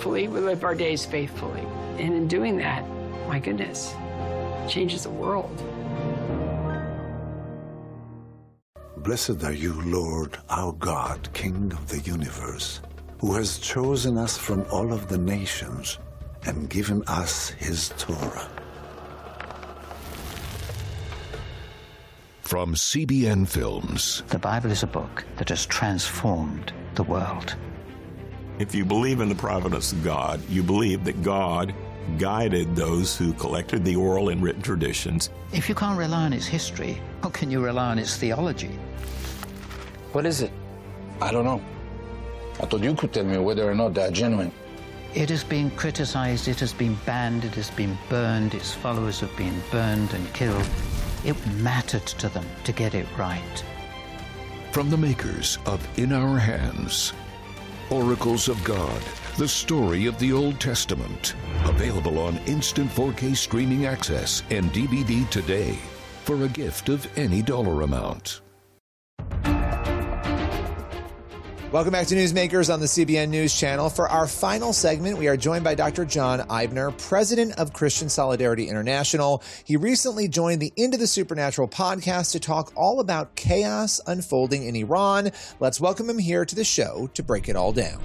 faithfully, we live our days faithfully. And in doing that, my goodness, it changes the world. Blessed are you, Lord, our God, King of the universe, who has chosen us from all of the nations and given us his Torah. From CBN Films. The Bible is a book that has transformed the world. If you believe in the providence of God, you believe that God guided those who collected the oral and written traditions. If you can't rely on its history, how can you rely on its theology? What is it? I don't know. I thought you could tell me whether or not they're genuine. It has been criticized, it has been banned, it has been burned, its followers have been burned and killed. It mattered to them to get it right. From the makers of In Our Hands, Oracles of God, the story of the Old Testament. Available on instant 4K streaming access and DVD today for a gift of any dollar amount. Welcome back to Newsmakers on the CBN News Channel. For our final segment, we are joined by Dr. John Eibner, president of Christian Solidarity International. He recently joined the Into the Supernatural podcast to talk all about chaos unfolding in Iran. Let's welcome him here to the show to break it all down.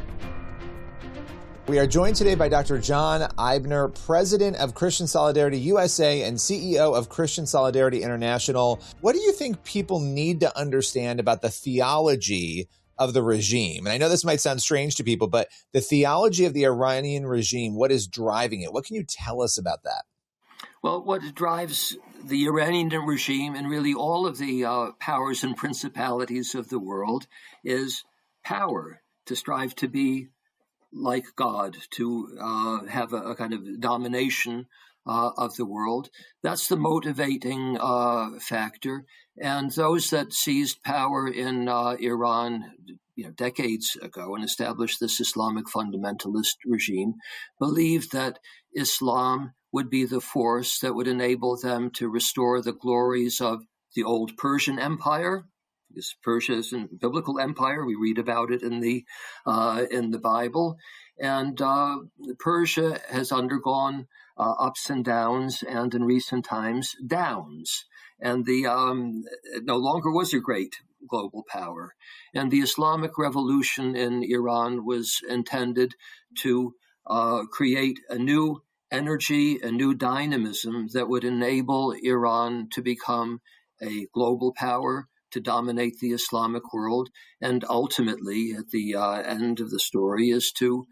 We are joined today by Dr. John Eibner, president of Christian Solidarity USA and CEO of Christian Solidarity International. What do you think people need to understand about the theology of the regime? And I know this might sound strange to people, but the theology of the Iranian regime, what is driving it? What can you tell us about that? Well, what drives the Iranian regime and really all of the powers and principalities of the world is power, to strive to be like God, to have a kind of domination of the world. That's the motivating factor. And those that seized power in Iran, decades ago and established this Islamic fundamentalist regime, believed that Islam would be the force that would enable them to restore the glories of the old Persian Empire. Because Persia is a biblical empire. We read about it in the Bible. And Persia has undergone ups and downs, and in recent times, downs. And it no longer was a great global power. And the Islamic Revolution in Iran was intended to create a new energy, a new dynamism that would enable Iran to become a global power, to dominate the Islamic world, and ultimately, at the end of the story, is to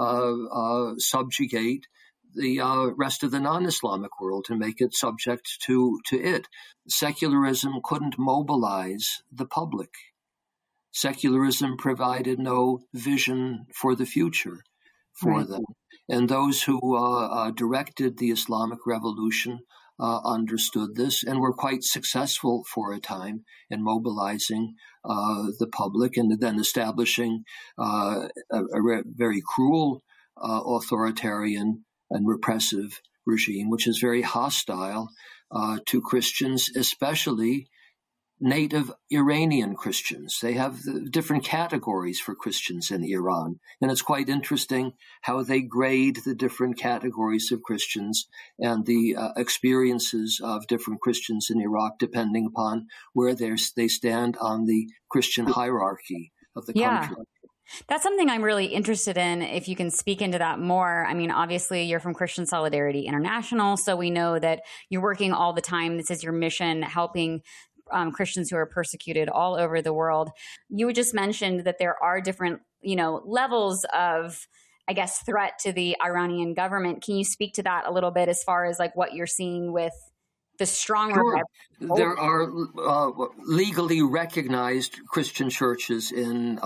subjugate the rest of the non-Islamic world and make it subject to it. Secularism couldn't mobilize the public. Secularism provided no vision for the future for them. And those who directed the Islamic Revolution understood this and were quite successful for a time in mobilizing the public and then establishing a very cruel authoritarian and repressive regime, which is very hostile to Christians, especially native Iranian Christians. They have different categories for Christians in Iran. And it's quite interesting how they grade the different categories of Christians and the experiences of different Christians in Iraq, depending upon where they stand on the Christian hierarchy of the country. That's something I'm really interested in, if you can speak into that more. I mean, obviously, you're from Christian Solidarity International, so we know that you're working all the time. This is your mission, helping Christians who are persecuted all over the world. You just mentioned that there are different, levels of, I guess, threat to the Iranian government. Can you speak to that a little bit as far as like what you're seeing with the stronger? Sure. There are legally recognized Christian churches in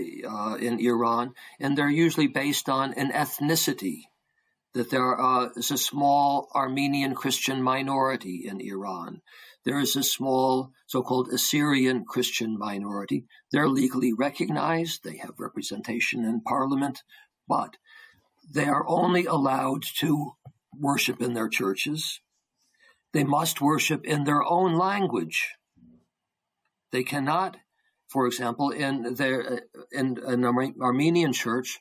Iran, and they're usually based on an ethnicity. That there is a small Armenian Christian minority in Iran. There is a small so-called Assyrian Christian minority. They're legally recognized. They have representation in parliament, but they are only allowed to worship in their churches. They must worship in their own language. They cannot, for example, in an Armenian church,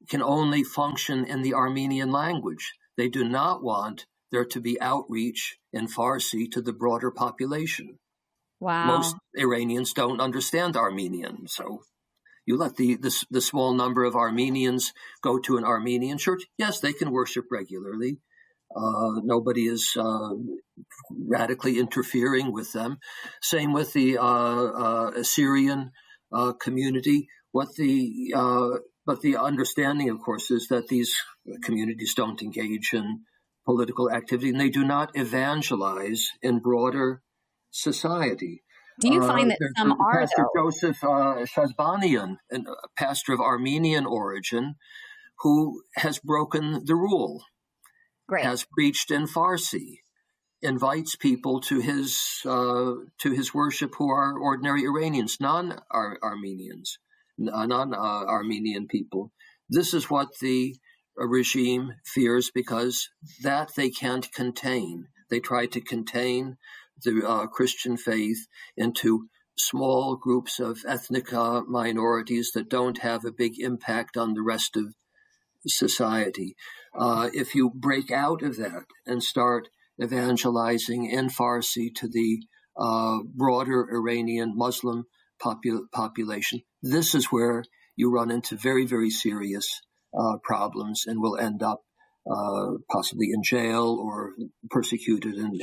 can only function in the Armenian language. They do not want there to be outreach in Farsi to the broader population. Wow. Most Iranians don't understand Armenian, so you let the small number of Armenians go to an Armenian church. Yes, they can worship regularly. Nobody is radically interfering with them. Same with the Assyrian community. But the understanding, of course, is that these communities don't engage in political activity, and they do not evangelize in broader society. Do you find that some are, Pastor though? Joseph Shazbanian, a pastor of Armenian origin, who has broken the rule, has preached in Farsi, invites people to his worship who are ordinary Iranians, non-Armenians, non-Armenian people. This is what the regime fears, because that they can't contain. They try to contain the Christian faith into small groups of ethnic minorities that don't have a big impact on the rest of society. If you break out of that and start evangelizing in Farsi to the broader Iranian Muslim population, this is where you run into very, very serious problems and will end up possibly in jail or persecuted in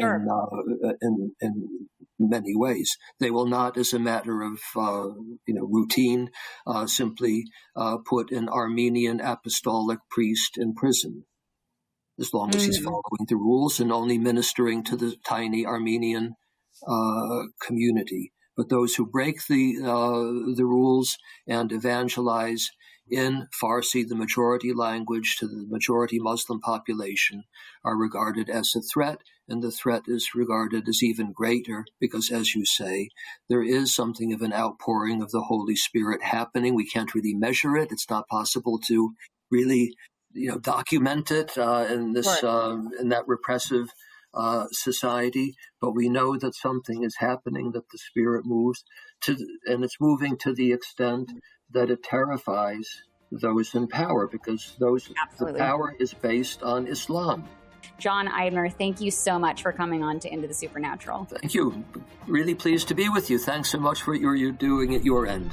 many ways. They will not, as a matter of routine, simply put an Armenian apostolic priest in prison, as long as he's following the rules and only ministering to the tiny Armenian community. But those who break the rules and evangelize in Farsi, the majority language, to the majority Muslim population, are regarded as a threat, and the threat is regarded as even greater because, as you say, there is something of an outpouring of the Holy Spirit happening. We can't really measure it. It's not possible to really, document it in that repressive society, but we know that something is happening, that the Spirit moves and it's moving to the extent that it terrifies those in power, because the power is based on Islam. John Eibner, thank you so much for coming on to Into the Supernatural. Thank you. Really pleased to be with you. Thanks so much for what you're doing at your end.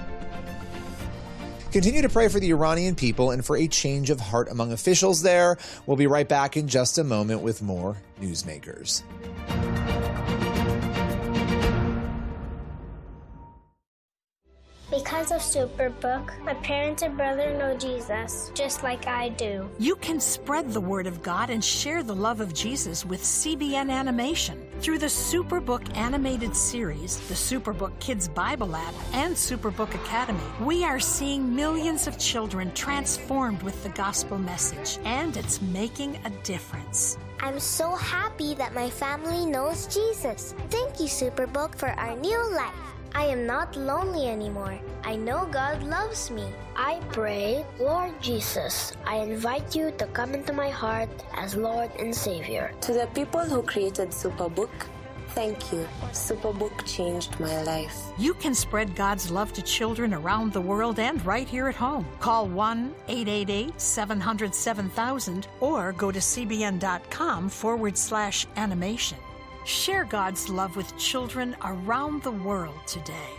Continue to pray for the Iranian people and for a change of heart among officials there. We'll be right back in just a moment with more Newsmakers. Because of Superbook, my parents and brother know Jesus, just like I do. You can spread the word of God and share the love of Jesus with CBN Animation. Through the Superbook animated series, the Superbook Kids Bible app, and Superbook Academy, we are seeing millions of children transformed with the gospel message, and it's making a difference. I'm so happy that my family knows Jesus. Thank you, Superbook, for our new life. I am not lonely anymore. I know God loves me. I pray, Lord Jesus, I invite you to come into my heart as Lord and Savior. To the people who created Superbook, thank you. Superbook changed my life. You can spread God's love to children around the world and right here at home. Call 1-888-700-7000 or go to cbn.com/animation. Share God's love with children around the world today.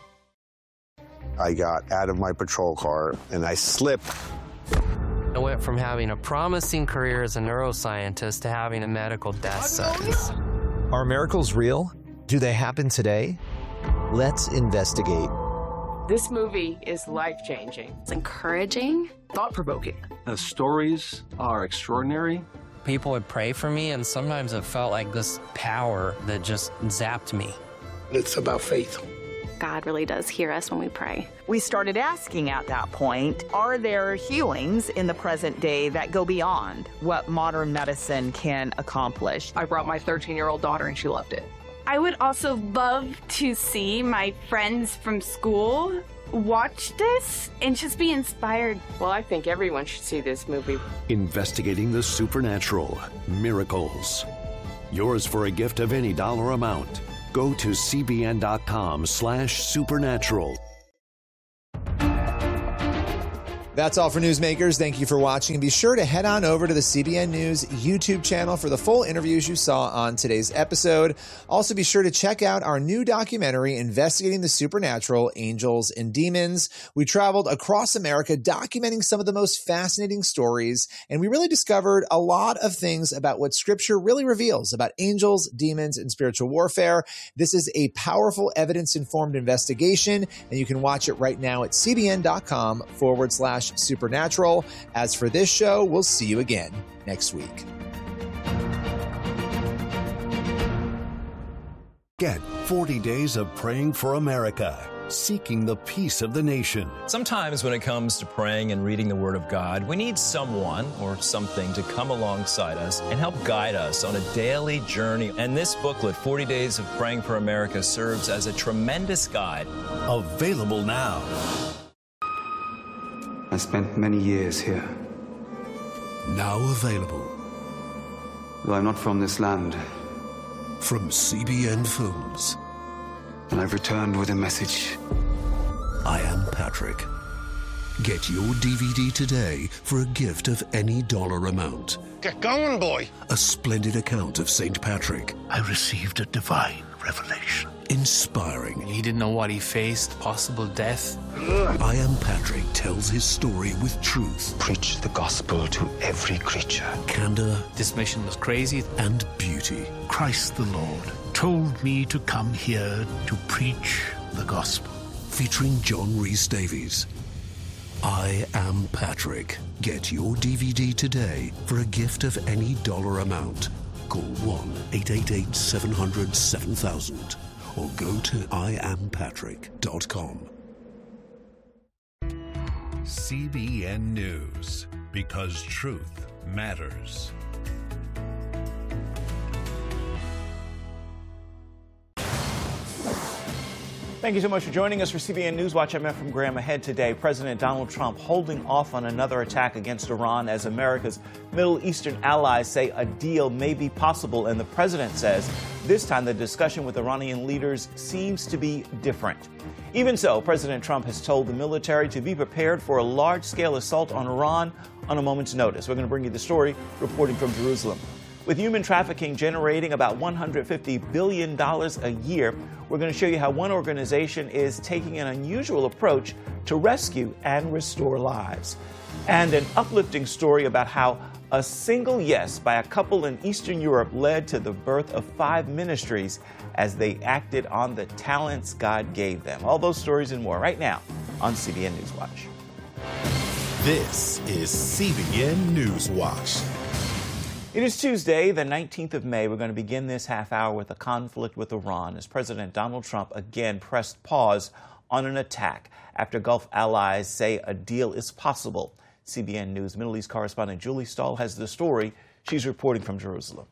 I got out of my patrol car and I slipped. I went from having a promising career as a neuroscientist to having a medical death sentence. Are miracles real? Do they happen today? Let's investigate. This movie is life-changing. It's encouraging. Thought-provoking. The stories are extraordinary. People would pray for me, and sometimes it felt like this power that just zapped me. It's about faith. God really does hear us when we pray. We started asking at that point, are there healings in the present day that go beyond what modern medicine can accomplish? I brought my 13-year-old daughter, and she loved it. I would also love to see my friends from school watch this and just be inspired. Well, I think everyone should see this movie. Investigating the supernatural, miracles. Yours for a gift of any dollar amount. Go to cbn.com/supernatural. That's all for Newsmakers. Thank you for watching, and be sure to head on over to the CBN News YouTube channel for the full interviews you saw on today's episode. Also, be sure to check out our new documentary investigating the supernatural, angels and demons. We traveled across America documenting some of the most fascinating stories, and we really discovered a lot of things about what Scripture really reveals about angels, demons, and spiritual warfare. This is a powerful, evidence-informed investigation, and you can watch it right now at cbn.com/supernatural. As for this show, we'll see you again next week. Get 40 days of praying for America, seeking the peace of the nation. Sometimes when it comes to praying and reading the Word of God, we need someone or something to come alongside us and help guide us on a daily journey. And this booklet, 40 Days of Praying for America, serves as a tremendous guide. Available now. I spent many years here. Now available. Though I'm not from this land. From CBN Films. And I've returned with a message. I Am Patrick. Get your DVD today for a gift of any dollar amount. Get going, boy. A splendid account of St. Patrick. I received a divine revelation. Inspiring. He didn't know what he faced, possible death. I Am Patrick tells his story with truth. Preach the gospel to every creature. Candor. This mission was crazy. And beauty. Christ the Lord told me to come here to preach the gospel. Featuring John Rhys Davies. I Am Patrick. Get your DVD today for a gift of any dollar amount. Call 1-888-700-7000 or go to IamPatrick.com. CBN News, because truth matters. Thank you so much for joining us for CBN Newswatch. I'm Efrem Graham. Ahead today, President Donald Trump holding off on another attack against Iran as America's Middle Eastern allies say a deal may be possible. And the president says this time the discussion with Iranian leaders seems to be different. Even so, President Trump has told the military to be prepared for a large-scale assault on Iran on a moment's notice. We're going to bring you the story, reporting from Jerusalem. With human trafficking generating about $150 billion a year, we're going to show you how one organization is taking an unusual approach to rescue and restore lives. And an uplifting story about how a single yes by a couple in Eastern Europe led to the birth of 5 ministries as they acted on the talents God gave them. All those stories and more right now on CBN Newswatch. This is CBN Newswatch. It is Tuesday, the 19th of May. We're going to begin this half hour with a conflict with Iran as President Donald Trump again pressed pause on an attack after Gulf allies say a deal is possible. CBN News Middle East correspondent Julie Stahl has the story. She's reporting from Jerusalem.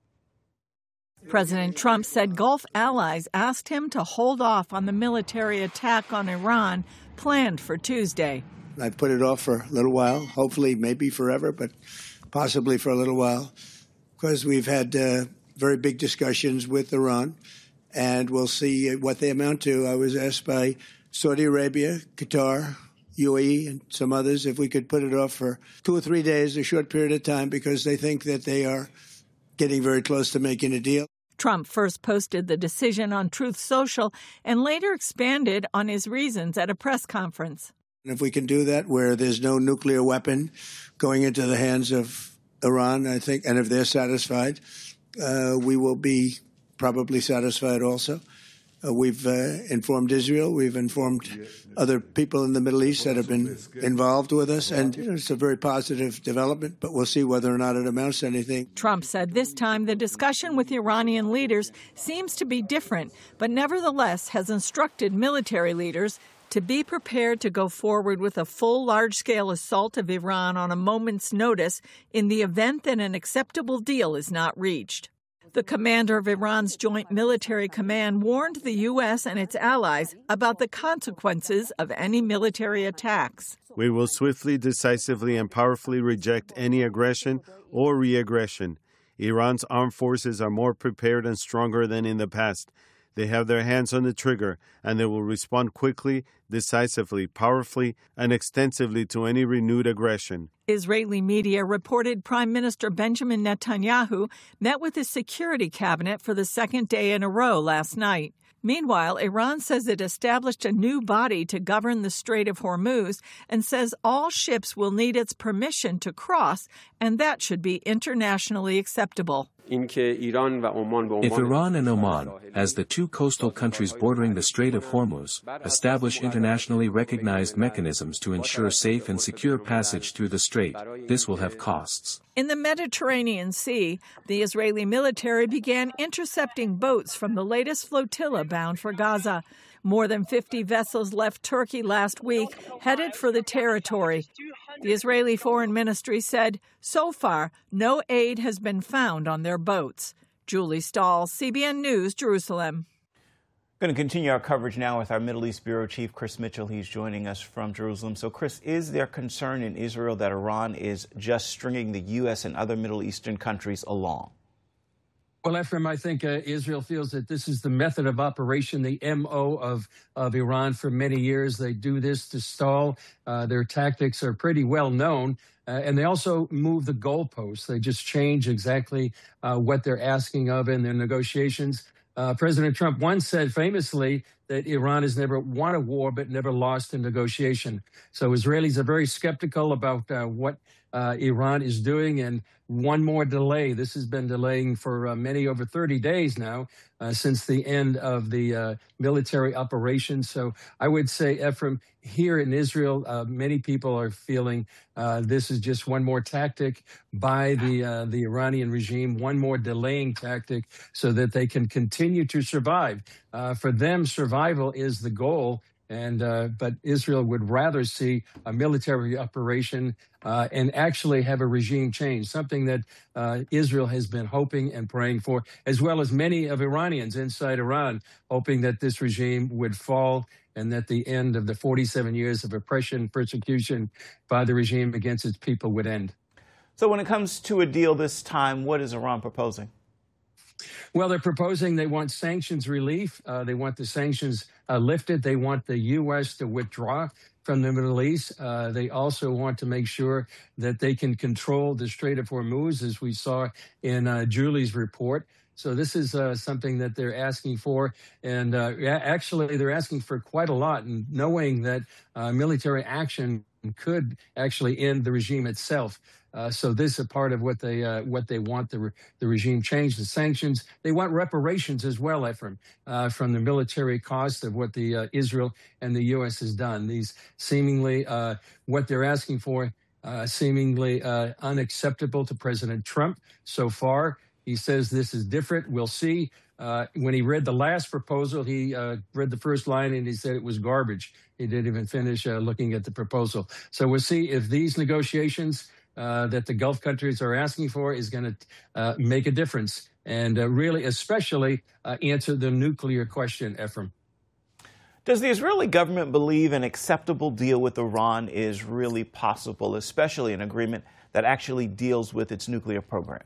President Trump said Gulf allies asked him to hold off on the military attack on Iran planned for Tuesday. I've put it off for a little while, hopefully maybe forever, but possibly for a little while, because we've had very big discussions with Iran, and we'll see what they amount to. I was asked by Saudi Arabia, Qatar, UAE, and some others if we could put it off for 2 or 3 days, a short period of time, because they think that they are getting very close to making a deal. Trump first posted the decision on Truth Social and later expanded on his reasons at a press conference. And if we can do that where there's no nuclear weapon going into the hands of Iran, I think, and if they're satisfied, we will be probably satisfied also. We've informed Israel. We've informed other people in the Middle East that have been involved with us. And it's a very positive development, but we'll see whether or not it amounts to anything. Trump said this time the discussion with Iranian leaders seems to be different, but nevertheless has instructed military leaders to be prepared to go forward with a full large-scale assault of Iran on a moment's notice in the event that an acceptable deal is not reached. The commander of Iran's Joint Military Command warned the U.S. and its allies about the consequences of any military attacks. We will swiftly, decisively, and powerfully reject any aggression or re-aggression. Iran's armed forces are more prepared and stronger than in the past. They have their hands on the trigger, and they will respond quickly, decisively, powerfully, and extensively to any renewed aggression. Israeli media reported Prime Minister Benjamin Netanyahu met with his security cabinet for the second day in a row last night. Meanwhile, Iran says it established a new body to govern the Strait of Hormuz and says all ships will need its permission to cross, and that should be internationally acceptable. If Iran and Oman, as the two coastal countries bordering the Strait of Hormuz, establish internationally recognized mechanisms to ensure safe and secure passage through the strait, this will have costs. In the Mediterranean Sea, the Israeli military began intercepting boats from the latest flotilla bound for Gaza. More than 50 vessels left Turkey last week, headed for the territory. The Israeli Foreign Ministry said, so far, no aid has been found on their boats. Julie Stahl, CBN News, Jerusalem. We're going to continue our coverage now with our Middle East Bureau Chief, Chris Mitchell. He's joining us from Jerusalem. So, Chris, is there concern in Israel that Iran is just stringing the U.S. and other Middle Eastern countries along? Well, Ephraim, I think Israel feels that this is the method of operation, the M.O. of Iran for many years. They do this to stall. Their tactics are pretty well known. And they also move the goalposts. They just change exactly what they're asking of in their negotiations. President Trump once said famously that Iran has never won a war but never lost a negotiation. So Israelis are very skeptical about what Iran is doing, and one more delay. This has been delaying for many over 30 days now since the end of the military operation. So I would say, Ephraim, here in Israel, many people are feeling this is just one more tactic by the Iranian regime, one more delaying tactic so that they can continue to survive. For them, survival is the goal. But Israel would rather see a military operation and actually have a regime change, something that Israel has been hoping and praying for, as well as many of Iranians inside Iran, hoping that this regime would fall and that the end of the 47 years of oppression, persecution by the regime against its people would end. So when it comes to a deal this time, what is Iran proposing? Well, they're proposing they want sanctions relief. They want the sanctions lifted. They want the U.S. to withdraw from the Middle East. They also want to make sure that they can control the Strait of Hormuz, as we saw in Julie's report. So this is something that they're asking for. And actually, they're asking for quite a lot, and knowing that military action could actually end the regime itself. So this is a part of what they want, the regime change, the sanctions. They want reparations as well, Ephraim, from the military cost of what the Israel and the U.S. has done. These seemingly, what they're asking for, seemingly unacceptable to President Trump so far. He says this is different. We'll see. When he read the last proposal, he read the first line and he said it was garbage. He didn't even finish looking at the proposal. So we'll see if these negotiations that the Gulf countries are asking for is going to make a difference and really especially answer the nuclear question, Ephraim. Does the Israeli government believe an acceptable deal with Iran is really possible, especially an agreement that actually deals with its nuclear program?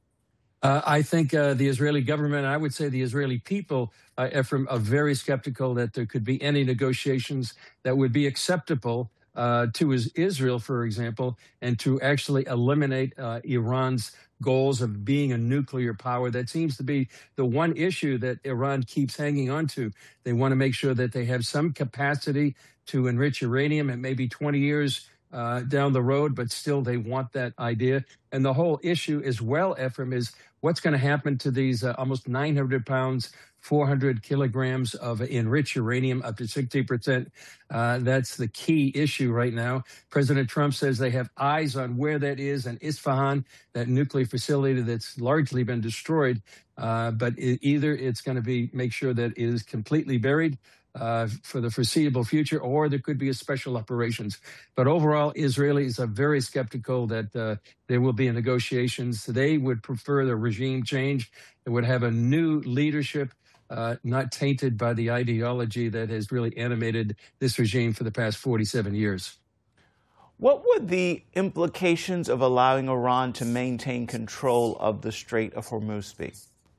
I think the Israeli government, I would say the Israeli people, Ephraim, are very skeptical that there could be any negotiations that would be acceptable to Israel, for example, and to actually eliminate Iran's goals of being a nuclear power. That seems to be the one issue that Iran keeps hanging on to. They want to make sure that they have some capacity to enrich uranium. It may be 20 years down the road, but still they want that idea. And the whole issue as well, Ephraim, is what's going to happen to these almost 900 pounds, 400 kilograms of enriched uranium, up to 60%. That's the key issue right now. President Trump says they have eyes on where that is in Isfahan, that nuclear facility that's largely been destroyed. But either it's going to be make sure that it is completely buried for the foreseeable future, or there could be a special operations. But overall, Israelis are very skeptical that there will be negotiations. They would prefer the regime change. They would have a new leadership, not tainted by the ideology that has really animated this regime for the past 47 years. What would the implications of allowing Iran to maintain control of the Strait of Hormuz be?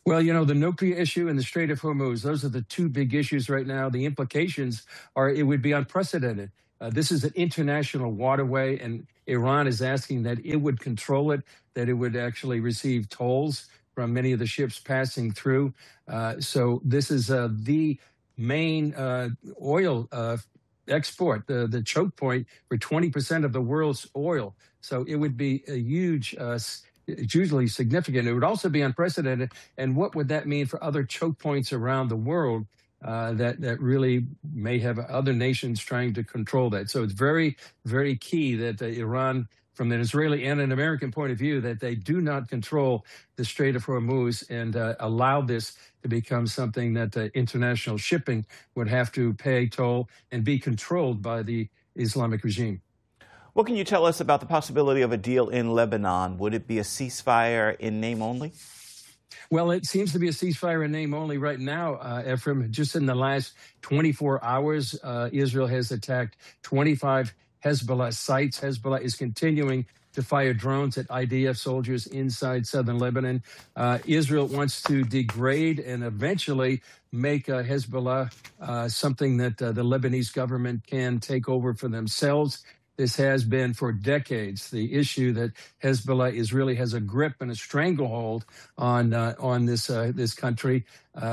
Well, the nuclear issue and the Strait of Hormuz, those are the two big issues right now. The implications are it would be unprecedented. This is an international waterway, and Iran is asking that it would control it, that it would actually receive tolls from many of the ships passing through. So this is the main oil export, the choke point for 20% of the world's oil. So it would be a huge, hugely significant. It would also be unprecedented. And what would that mean for other choke points around the world that really may have other nations trying to control that? So it's very, very key that Iran, from an Israeli and an American point of view, that they do not control the Strait of Hormuz and allow this to become something that international shipping would have to pay toll and be controlled by the Islamic regime. What can you tell us about the possibility of a deal in Lebanon? Would it be a ceasefire in name only? Well, it seems to be a ceasefire in name only right now, Ephraim. Just in the last 24 hours, Israel has attacked 25 Hezbollah sites. Hezbollah is continuing to fire drones at IDF soldiers inside southern Lebanon. Israel wants to degrade and eventually make Hezbollah something that the Lebanese government can take over for themselves. This has been for decades the issue that Hezbollah really has a grip and a stranglehold on this country.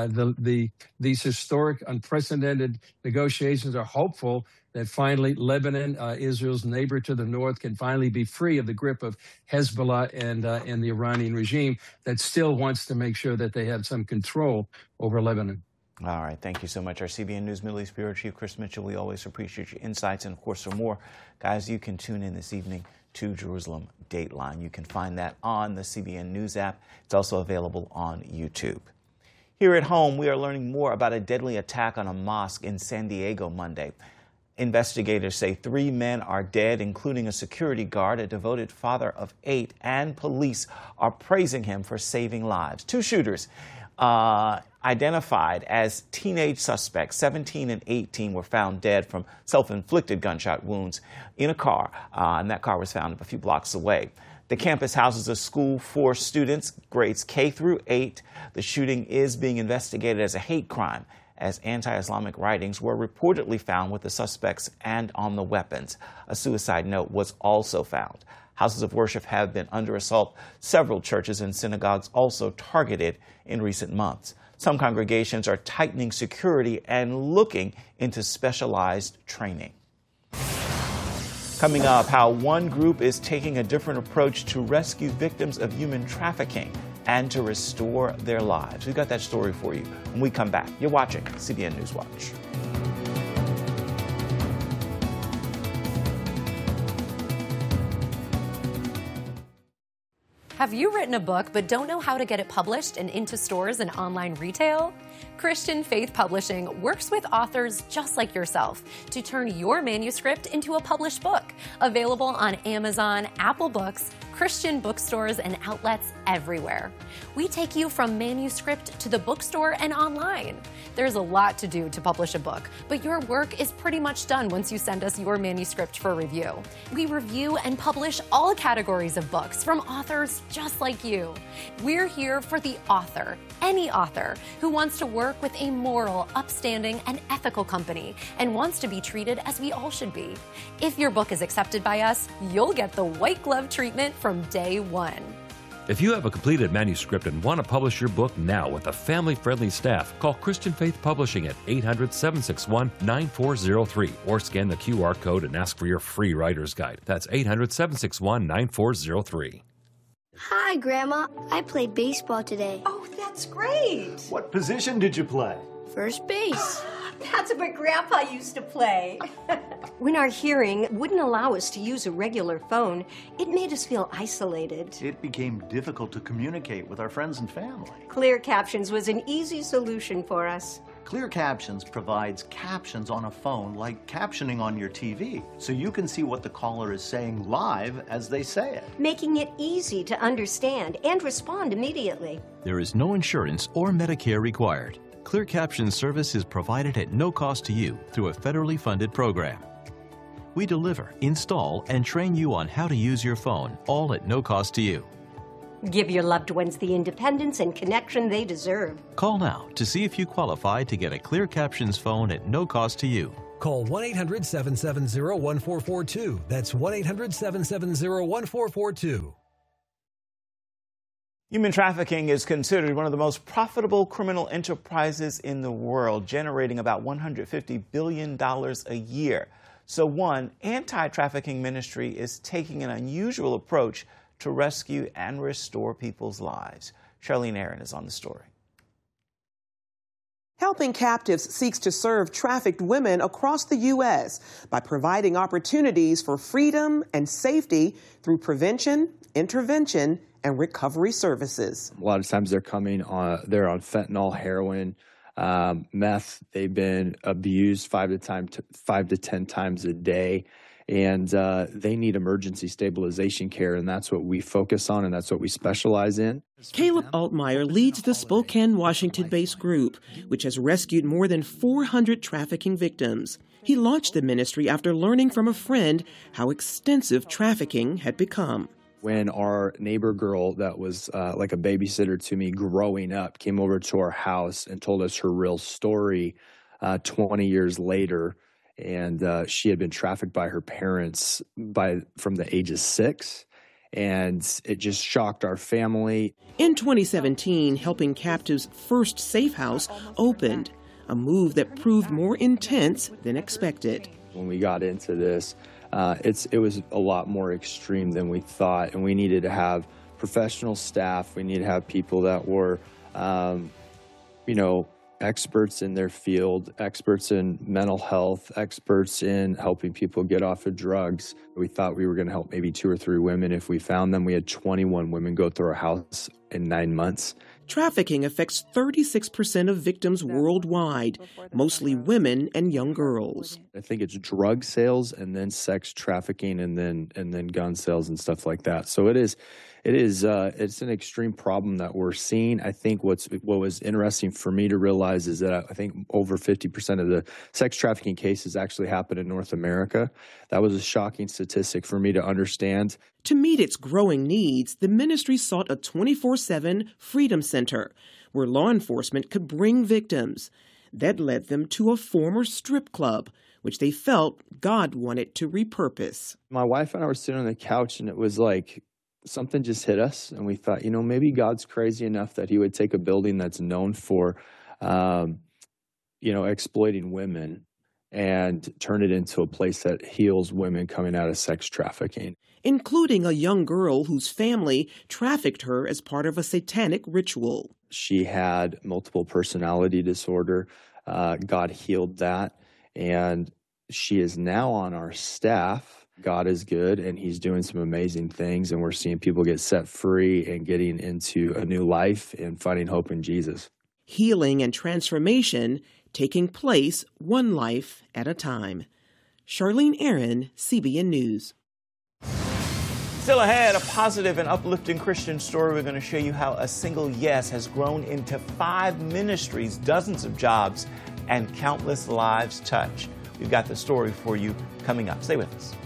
These historic, unprecedented negotiations are hopeful that finally Lebanon, Israel's neighbor to the north, can finally be free of the grip of Hezbollah and the Iranian regime that still wants to make sure that they have some control over Lebanon. All right. Thank you so much. Our CBN News Middle East Bureau Chief Chris Mitchell, we always appreciate your insights. And, of course, for more, guys, you can tune in this evening to Jerusalem Dateline. You can find that on the CBN News app. It's also available on YouTube. Here at home, we are learning more about a deadly attack on a mosque in San Diego Monday. Investigators say 3 men are dead, including a security guard, a devoted father of 8, and police are praising him for saving lives. 2 shooters identified as teenage suspects, 17 and 18, were found dead from self-inflicted gunshot wounds in a car, and that car was found a few blocks away. The campus houses a school for students, grades K through 8. The shooting is being investigated as a hate crime, as anti-Islamic writings were reportedly found with the suspects and on the weapons. A suicide note was also found. Houses of worship have been under assault. Several churches and synagogues also targeted in recent months. Some congregations are tightening security and looking into specialized training. Coming up, how one group is taking a different approach to rescue victims of human trafficking and to restore their lives. We've got that story for you when we come back. You're watching CBN News Watch. Have you written a book but don't know how to get it published and into stores and online retail? Christian Faith Publishing works with authors just like yourself to turn your manuscript into a published book. Available on Amazon, Apple Books, Christian bookstores, and outlets everywhere. We take you from manuscript to the bookstore and online. There's a lot to do to publish a book, but your work is pretty much done once you send us your manuscript for review. We review and publish all categories of books from authors just like you. We're here for the author, any author who wants to work with a moral, upstanding, and ethical company and wants to be treated as we all should be. If your book is accepted by us, you'll get the white glove treatment from day one. If you have a completed manuscript and want to publish your book now with a family-friendly staff, call Christian Faith Publishing at 800-761-9403 or scan the QR code and ask for your free writer's guide. That's 800-761-9403. Hi, Grandma. I played baseball today. Oh, that's great. What position did you play? First base. That's what Grandpa used to play. When our hearing wouldn't allow us to use a regular phone, it made us feel isolated. It became difficult to communicate with our friends and family. Clear Captions was an easy solution for us. Clear Captions provides captions on a phone like captioning on your TV, so you can see what the caller is saying live as they say it. Making it easy to understand and respond immediately. There is no insurance or Medicare required. Clear Captions service is provided at no cost to you through a federally funded program. We deliver, install, and train you on how to use your phone, all at no cost to you. Give your loved ones the independence and connection they deserve. Call now to see if you qualify to get a Clear Captions phone at no cost to you. Call 1-800-770-1442. That's 1-800-770-1442. Human trafficking is considered one of the most profitable criminal enterprises in the world, generating about $150 billion a year. So one anti-trafficking ministry is taking an unusual approach to rescue and restore people's lives. Charlene Aaron is on the story. Helping Captives seeks to serve trafficked women across the U.S. by providing opportunities for freedom and safety through prevention, intervention, and recovery services. A lot of times they're coming on, they're on fentanyl, heroin, meth. They've been abused 5 to 10 times a day, and they need emergency stabilization care, and that's what we focus on, and that's what we specialize in. Caleb Altmeyer leads the Spokane, Washington-based group, which has rescued more than 400 trafficking victims. He launched the ministry after learning from a friend how extensive trafficking had become. When our neighbor girl that was like a babysitter to me growing up came over to our house and told us her real story 20 years later, and she had been trafficked by her parents from the age of 6, and it just shocked our family. In 2017, Helping Captives' first safe house opened, a move that proved more intense than expected. When we got into this, it was a lot more extreme than we thought, and we needed to have professional staff. We needed to have people that were, experts in their field, experts in mental health, experts in helping people get off of drugs. We thought we were going to help maybe 2 or 3 women if we found them. We had 21 women go through our house in 9 months. Trafficking affects 36% of victims worldwide, mostly women and young girls. I think it's drug sales and then sex trafficking and then gun sales and stuff like that. So it's an extreme problem that we're seeing. I think what was interesting for me to realize is that I think over 50% of the sex trafficking cases actually happen in North America. That was a shocking statistic for me to understand. To meet its growing needs, the ministry sought a 24/7 Freedom Center where law enforcement could bring victims. That led them to a former strip club, which they felt God wanted to repurpose. My wife and I were sitting on the couch, and it was like something just hit us, and we thought, maybe God's crazy enough that he would take a building that's known for, exploiting women and turn it into a place that heals women coming out of sex trafficking. Including a young girl whose family trafficked her as part of a satanic ritual. She had multiple personality disorder. God healed that, and she is now on our staff. God is good, and he's doing some amazing things, and we're seeing people get set free and getting into a new life and finding hope in Jesus. Healing and transformation taking place one life at a time. Charlene Aaron, CBN News. Still ahead, a positive and uplifting Christian story. We're going to show you how a single yes has grown into 5 ministries, dozens of jobs, and countless lives touched. We've got the story for you coming up. Stay with us.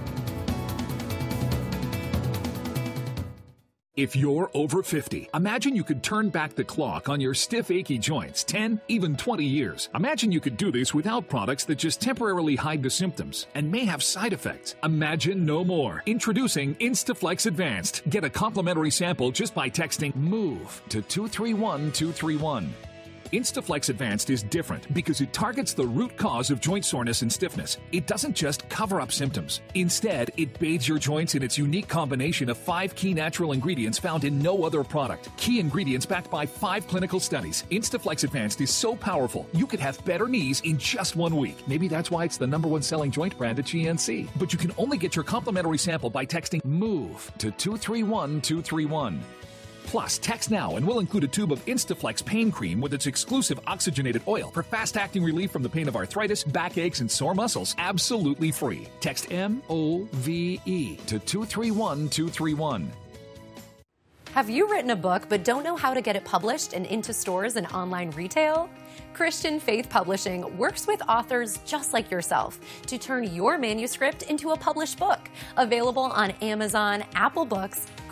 If you're over 50, imagine you could turn back the clock on your stiff, achy joints 10, even 20 years. Imagine you could do this without products that just temporarily hide the symptoms and may have side effects. Imagine no more. Introducing Instaflex Advanced. Get a complimentary sample just by texting MOVE to 231231. Instaflex Advanced is different because it targets the root cause of joint soreness and stiffness. It doesn't just cover up symptoms. Instead, it bathes your joints in its unique combination of 5 key natural ingredients found in no other product. Key ingredients backed by 5 clinical studies. Instaflex Advanced is so powerful, you could have better knees in just 1 week. Maybe that's why it's the #1 selling joint brand at GNC. But you can only get your complimentary sample by texting MOVE to 231231. Plus, text now and we'll include a tube of Instaflex pain cream with its exclusive oxygenated oil for fast-acting relief from the pain of arthritis, backaches, and sore muscles, absolutely free. Text MOVE to 231231. Have you written a book but don't know how to get it published and into stores and online retail? Christian Faith Publishing works with authors just like yourself to turn your manuscript into a published book. Available on Amazon, Apple Books,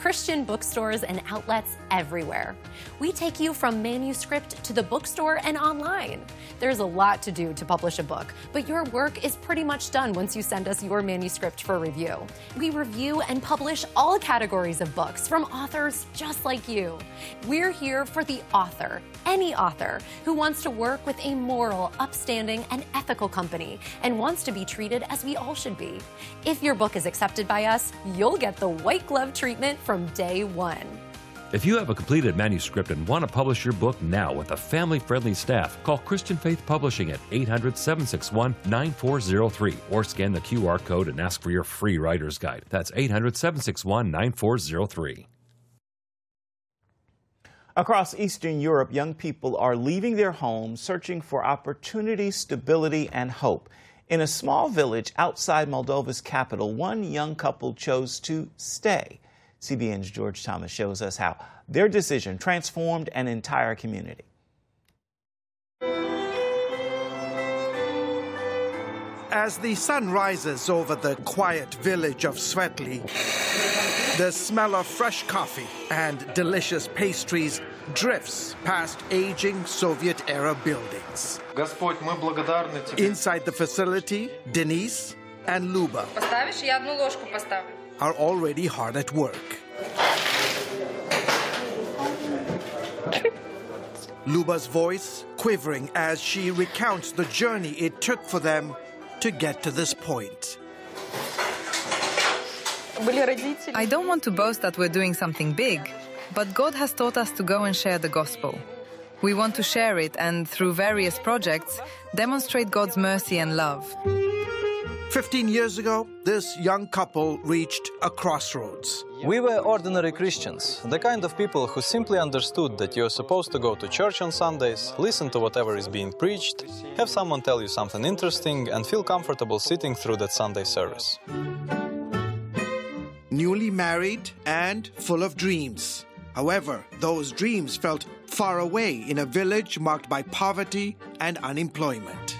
Christian bookstores and outlets everywhere. We take you from manuscript to the bookstore and online. There's a lot to do to publish a book, but your work is pretty much done once you send us your manuscript for review. We review and publish all categories of books from authors just like you. We're here for the author, any author, who wants to work with a moral, upstanding, and ethical company and wants to be treated as we all should be. If your book is accepted by us, you'll get the white glove treatment from day one. If you have a completed manuscript and want to publish your book now with a family-friendly staff, call Christian Faith Publishing at 800-761-9403 or scan the QR code and ask for your free writer's guide. That's 800-761-9403. Across Eastern Europe, young people are leaving their homes, searching for opportunity, stability, and hope. In a small village outside Moldova's capital, one young couple chose to stay. CBN's George Thomas shows us how their decision transformed an entire community. As the sun rises over the quiet village of Svetli, the smell of fresh coffee and delicious pastries drifts past aging Soviet-era buildings. Inside the facility, Denise and Luba are already hard at work. Luba's voice quivering as she recounts the journey it took for them to get to this point. I don't want to boast that we're doing something big, but God has taught us to go and share the gospel. We want to share it and, through various projects, demonstrate God's mercy and love. 15 years ago, this young couple reached a crossroads. We were ordinary Christians, the kind of people who simply understood that you're supposed to go to church on Sundays, listen to whatever is being preached, have someone tell you something interesting, and feel comfortable sitting through that Sunday service. Newly married and full of dreams. However, those dreams felt far away in a village marked by poverty and unemployment.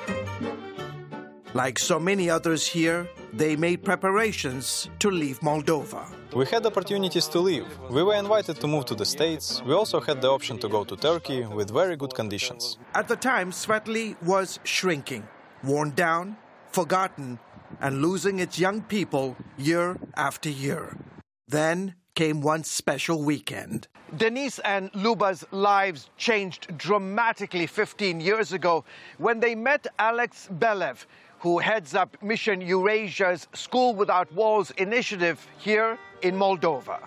Like so many others here, they made preparations to leave Moldova. We had opportunities to leave. We were invited to move to the States. We also had the option to go to Turkey with very good conditions. At the time, Svetli was shrinking, worn down, forgotten, and losing its young people year after year. Then came one special weekend. Denise and Luba's lives changed dramatically 15 years ago when they met Alex Belev, who heads up Mission Eurasia's School Without Walls initiative here in Moldova.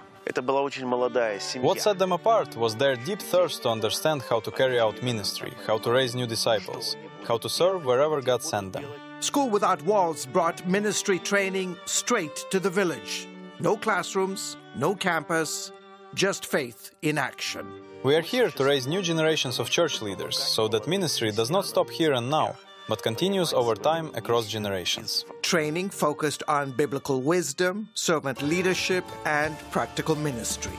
What set them apart was their deep thirst to understand how to carry out ministry, how to raise new disciples, how to serve wherever God sent them. School Without Walls brought ministry training straight to the village. No classrooms, no campus, just faith in action. We are here to raise new generations of church leaders so that ministry does not stop here and now, but continues over time across generations. Training focused on biblical wisdom, servant leadership, and practical ministry.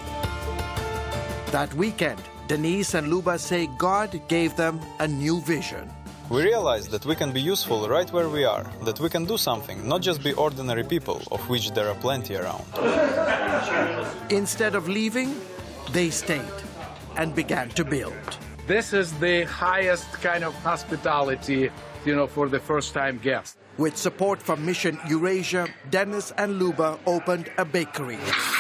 That weekend, Denise and Luba say God gave them a new vision. We realized that we can be useful right where we are, that we can do something, not just be ordinary people, of which there are plenty around. Instead of leaving, they stayed and began to build. This is the highest kind of hospitality, for the first-time guest. With support from Mission Eurasia, Dennis and Luba opened a bakery.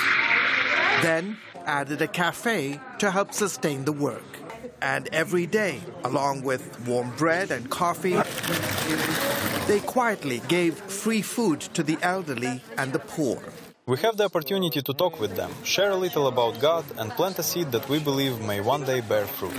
Then added a cafe to help sustain the work. And every day, along with warm bread and coffee, they quietly gave free food to the elderly and the poor. We have the opportunity to talk with them, share a little about God, and plant a seed that we believe may one day bear fruit.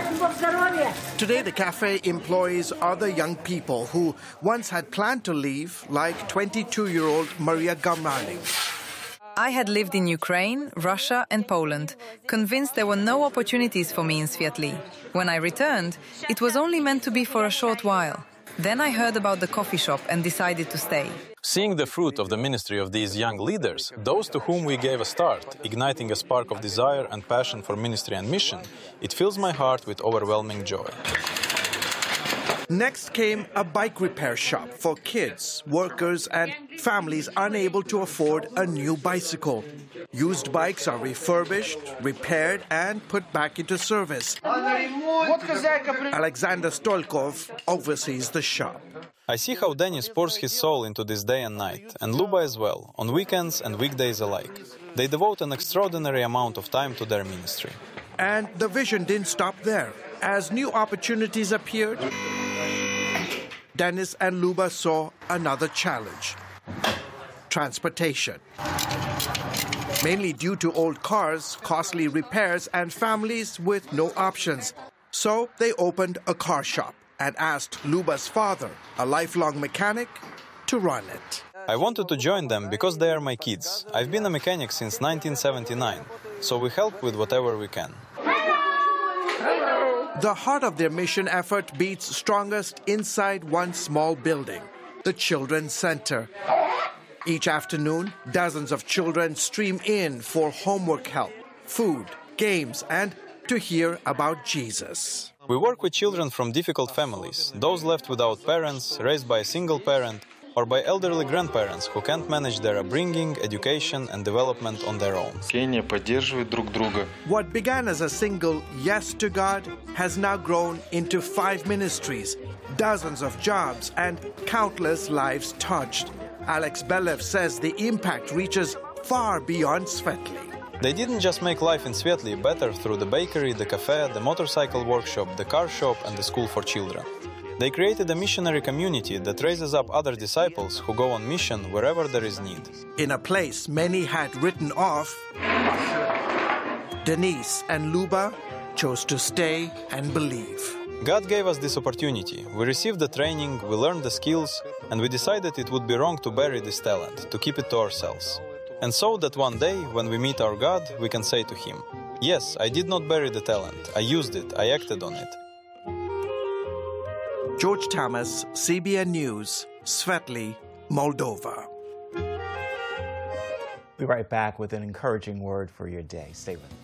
Today, the cafe employs other young people who once had planned to leave, like 22-year-old Maria Gamrani. I had lived in Ukraine, Russia, and Poland, convinced there were no opportunities for me in Svetli. When I returned, it was only meant to be for a short while. Then I heard about the coffee shop and decided to stay. Seeing the fruit of the ministry of these young leaders, those to whom we gave a start, igniting a spark of desire and passion for ministry and mission, it fills my heart with overwhelming joy. Next came a bike repair shop for kids, workers, and families unable to afford a new bicycle. Used bikes are refurbished, repaired, and put back into service. Alexander Stolkov oversees the shop. I see how Denis pours his soul into this day and night, and Luba as well, on weekends and weekdays alike. They devote an extraordinary amount of time to their ministry. And the vision didn't stop there. As new opportunities appeared, Denis and Luba saw another challenge: transportation. Mainly due to old cars, costly repairs, and families with no options. So they opened a car shop and asked Luba's father, a lifelong mechanic, to run it. I wanted to join them because they are my kids. I've been a mechanic since 1979, so we help with whatever we can. The heart of their mission effort beats strongest inside one small building, the Children's Center. Each afternoon, dozens of children stream in for homework help, food, games, and to hear about Jesus. We work with children from difficult families, those left without parents, raised by a single parent, or by elderly grandparents who can't manage their upbringing, education, and development on their own. What began as a single yes to God has now grown into 5 ministries, dozens of jobs, and countless lives touched. Alex Belev says the impact reaches far beyond Svetli. They didn't just make life in Svetli better through the bakery, the cafe, the motorcycle workshop, the car shop, and the school for children. They created a missionary community that raises up other disciples who go on mission wherever there is need. In a place many had written off, Denise and Luba chose to stay and believe. God gave us this opportunity. We received the training, we learned the skills, and we decided it would be wrong to bury this talent, to keep it to ourselves. And so that one day, when we meet our God, we can say to Him, "Yes, I did not bury the talent. I used it. I acted on it." George Thomas, CBN News, Svetli, Moldova. Be right back with an encouraging word for your day. Stay with us.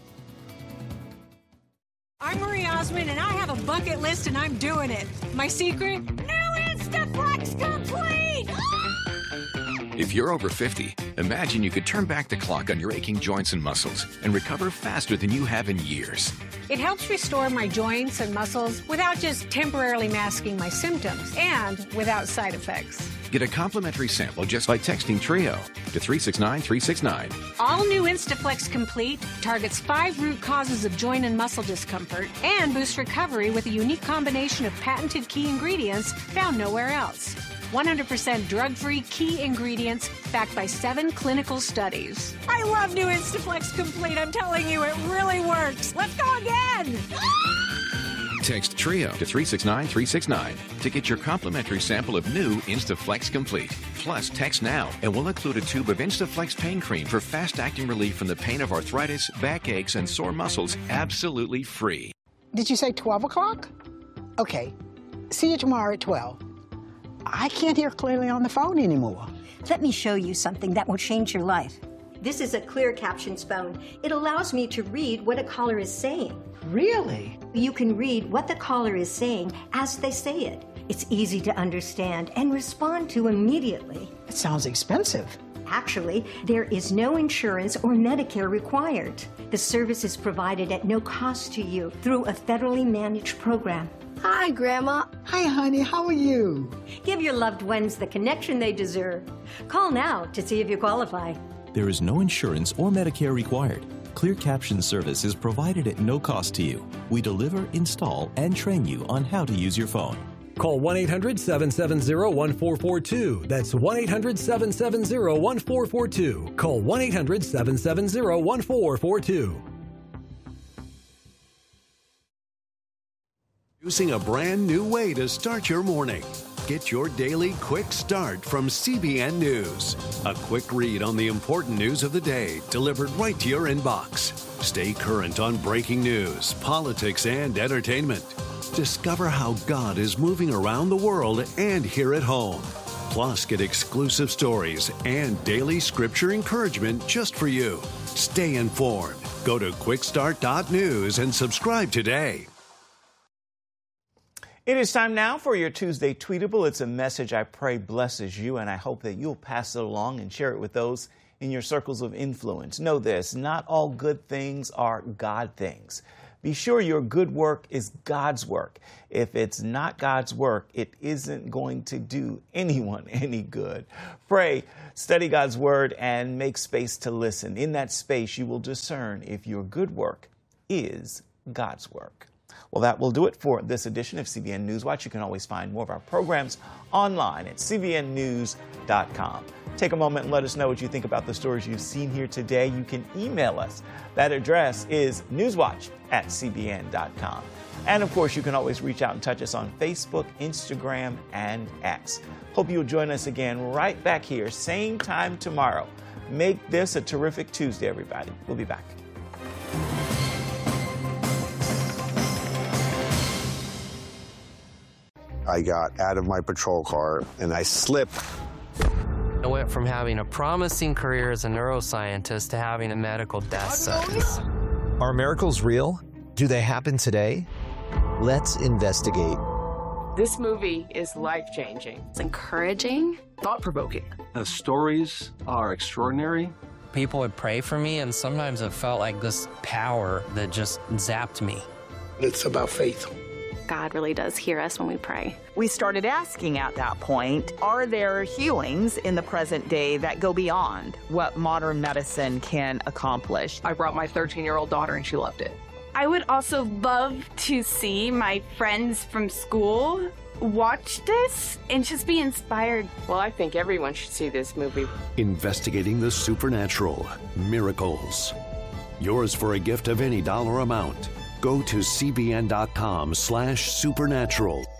I'm Marie Osmond, and I have a bucket list, and I'm doing it. My secret? New Instaflex Complete! If you're over 50, imagine you could turn back the clock on your aching joints and muscles and recover faster than you have in years. It helps restore my joints and muscles without just temporarily masking my symptoms and without side effects. Get a complimentary sample just by texting TRIO to 369-369. All new Instaflex Complete targets 5 root causes of joint and muscle discomfort and boosts recovery with a unique combination of patented key ingredients found nowhere else. 100% drug-free key ingredients backed by 7 clinical studies. I love new Instaflex Complete. I'm telling you, it really works. Let's go again. Text TRIO to 369-369 to get your complimentary sample of new Instaflex Complete. Plus, text now and we'll include a tube of Instaflex pain cream for fast-acting relief from the pain of arthritis, backaches, and sore muscles, absolutely free. Did you say 12 o'clock? Okay. See you tomorrow at 12. I can't hear clearly on the phone anymore. Let me show you something that will change your life. This is a Clear Captions phone. It allows me to read what a caller is saying. Really? You can read what the caller is saying as they say it. It's easy to understand and respond to immediately. It sounds expensive. Actually, there is no insurance or Medicare required. The service is provided at no cost to you through a federally managed program. Hi, Grandma. Hi, honey. How are you? Give your loved ones the connection they deserve. Call now to see if you qualify. There is no insurance or Medicare required. Clear Caption service is provided at no cost to you. We deliver, install, and train you on how to use your phone. Call 1-800-770-1442. That's 1-800-770-1442. Call 1-800-770-1442. Using a brand new way to start your morning. Get your daily quick start from CBN News. A quick read on the important news of the day delivered right to your inbox. Stay current on breaking news, politics, and entertainment. Discover how God is moving around the world and here at home. Plus, get exclusive stories and daily scripture encouragement just for you. Stay informed. Go to quickstart.news and subscribe today. It is time now for your Tuesday Tweetable. It's a message I pray blesses you, and I hope that you'll pass it along and share it with those in your circles of influence. Know this, not all good things are God things. Be sure your good work is God's work. If it's not God's work, it isn't going to do anyone any good. Pray, study God's word, and make space to listen. In that space, you will discern if your good work is God's work. Well, that will do it for this edition of CBN Newswatch. You can always find more of our programs online at cbnnews.com. Take a moment and let us know what you think about the stories you've seen here today. You can email us. That address is newswatch@cbn.com. And, of course, you can always reach out and touch us on Facebook, Instagram, and X. Hope you'll join us again right back here, same time tomorrow. Make this a terrific Tuesday, everybody. We'll be back. I got out of my patrol car and I slipped. I went from having a promising career as a neuroscientist to having a medical death sentence. Are miracles real? Do they happen today? Let's investigate. This movie is life-changing. It's encouraging, thought-provoking. The stories are extraordinary. People would pray for me, and sometimes it felt like this power that just zapped me. It's about faith. God really does hear us when we pray. We started asking at that point, are there healings in the present day that go beyond what modern medicine can accomplish? I brought my 13-year-old daughter and she loved it. I would also love to see my friends from school watch this and just be inspired. Well, I think everyone should see this movie. Investigating the supernatural, miracles. Yours for a gift of any dollar amount. Go to cbn.com/supernatural